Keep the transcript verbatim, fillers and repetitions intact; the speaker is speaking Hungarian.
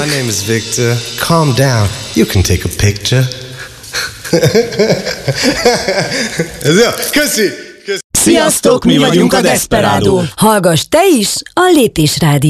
My name is Victor. Calm down. You can take a picture. Ez jó. Köszi! Köszi! Sziasztok, mi vagyunk a Desperado. Hallgass te is a Lépés Rádió.